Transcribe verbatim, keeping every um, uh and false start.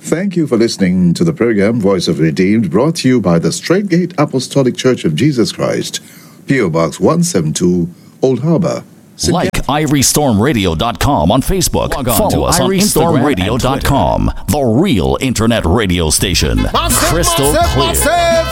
Thank you for listening to the program Voice of Redeemed, brought to you by the Straight Gate Apostolic Church of Jesus Christ, P O Box one seventy-two, Old Harbor. Like Irie Storm Radio dot com on Facebook. Log on Follow to us on Irie Instagram Storm Radio dot com, the real internet radio station. Massive, Crystal massive, clear. massive.